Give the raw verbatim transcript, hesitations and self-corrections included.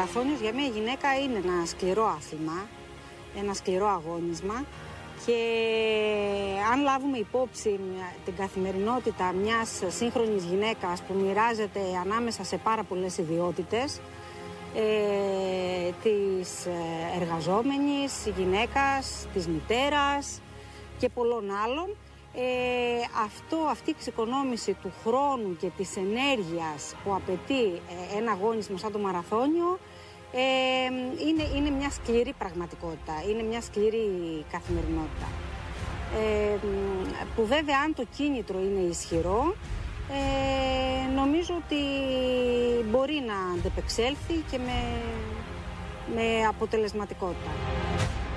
μαραθώνιος για μια γυναίκα είναι ένα σκληρό άθλημα, ένα σκληρό αγώνισμα και αν λάβουμε υπόψη την καθημερινότητα μιας σύγχρονης γυναίκας που μοιράζεται ανάμεσα σε πάρα πολλές ιδιότητες, ε, της εργαζόμενης γυναίκας, της μητέρας και πολλών άλλων, Ε, αυτό, αυτή η εξοικονόμηση του χρόνου και της ενέργειας που απαιτεί ε, ένα αγώνισμα σαν το μαραθώνιο ε, είναι, είναι μια σκληρή πραγματικότητα, είναι μια σκληρή καθημερινότητα. Ε, που βέβαια αν το κίνητρο είναι ισχυρό, ε, νομίζω ότι μπορεί να αντεπεξέλθει και με, με αποτελεσματικότητα.